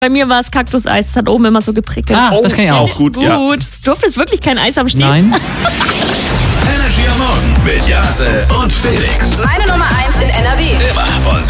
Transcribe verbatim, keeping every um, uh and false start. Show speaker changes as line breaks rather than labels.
Bei mir war es Kaktuseis, das hat oben immer so geprickelt.
Ah, das kann ich auch.
Auch gut,
Gut.
ja.
Durfte es wirklich kein Eis am Stiel?
Nein.
Energy am Morgen mit Jase und Felix.